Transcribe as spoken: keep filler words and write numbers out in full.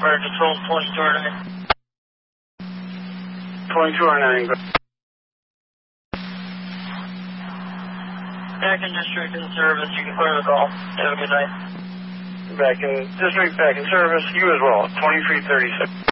Fire Control twenty-two oh nine. twenty-two oh nine. Back in district in service, you can clear the call. Have a good night. Back in district, back in service, you as well, twenty-three thirty-six.